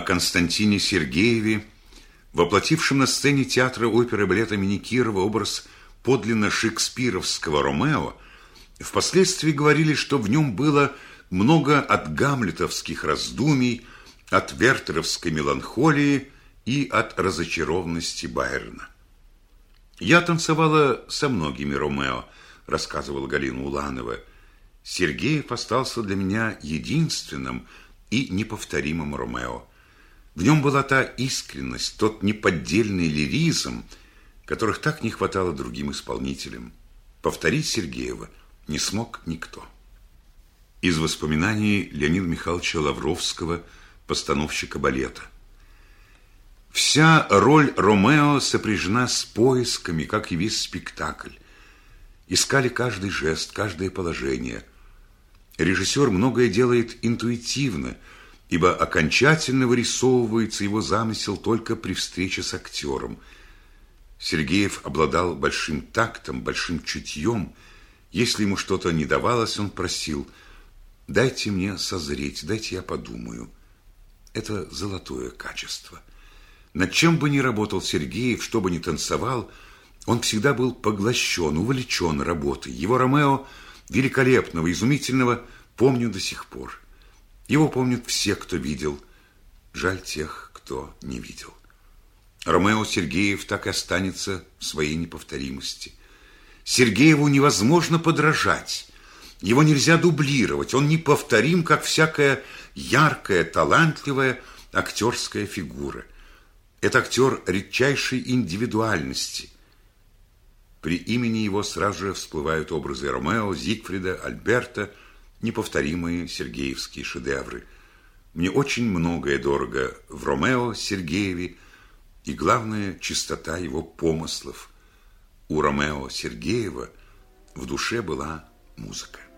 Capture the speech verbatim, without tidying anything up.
Константине Сергееве, воплотившем на сцене театра оперы и балета имени Кирова образ подлинно шекспировского Ромео, впоследствии говорили, что в нем было много от гамлетовских раздумий, от вертеровской меланхолии и от разочарованности Байрона. «Я танцевала со многими Ромео», — рассказывала Галина Уланова. «Сергеев остался для меня единственным и неповторимым Ромео. В нем была та искренность, тот неподдельный лиризм, которых так не хватало другим исполнителям. Повторить Сергеева не смог никто». Из воспоминаний Леонида Михайловича Лавровского, постановщика балета. Вся роль Ромео сопряжена с поисками, как и весь спектакль. Искали каждый жест, каждое положение. Режиссер многое делает интуитивно, ибо окончательно вырисовывается его замысел только при встрече с актером. Сергеев обладал большим тактом, большим чутьем. Если ему что-то не давалось, он просил: «Дайте мне созреть, дайте я подумаю». Это золотое качество. Над чем бы ни работал Сергеев, что бы ни танцевал, он всегда был поглощен, увлечен работой. Его Ромео, великолепного, изумительного, помню до сих пор. Его помнят все, кто видел. Жаль тех, кто не видел. Ромео Сергеев так и останется в своей неповторимости. Сергееву невозможно подражать. Его нельзя дублировать. Он неповторим, как всякая яркая, талантливая актерская фигура. Это актер редчайшей индивидуальности. При имени его сразу же всплывают образы Ромео, Зигфрида, Альберта, неповторимые сергеевские шедевры. Мне очень многое дорого в Ромео Сергееве, и главное, чистота его помыслов. У Ромео Сергеева в душе была музыка.